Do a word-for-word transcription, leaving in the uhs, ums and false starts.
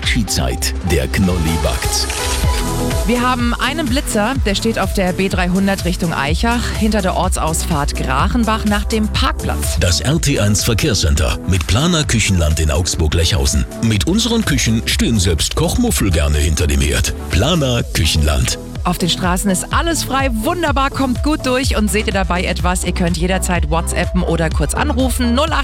Skizeit. Der Knolli backt's. Wir haben einen Blitzer, der steht auf der B dreihundert Richtung Aichach, hinter der Ortsausfahrt Grachenbach nach dem Parkplatz. Das R T eins Verkehrscenter mit Planer Küchenland in Augsburg-Lechhausen. Mit unseren Küchen stehen selbst Kochmuffel gerne hinter dem Herd. Planer Küchenland. Auf den Straßen ist alles frei, wunderbar, kommt gut durch und seht ihr dabei etwas, ihr könnt jederzeit WhatsAppen oder kurz anrufen null acht